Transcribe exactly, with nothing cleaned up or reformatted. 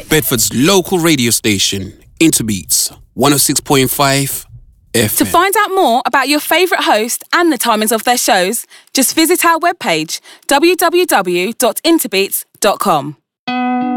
Bedford's local radio station, Interbeats, one oh six point five F M. To find out more about your favourite host and the timings of their shows, just visit our webpage, w w w dot interbeats dot com.